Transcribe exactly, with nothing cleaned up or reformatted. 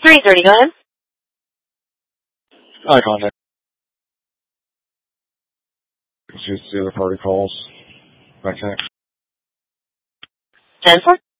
three thirty, go ahead. Eye contact. See if the other party calls. Back next. ten four.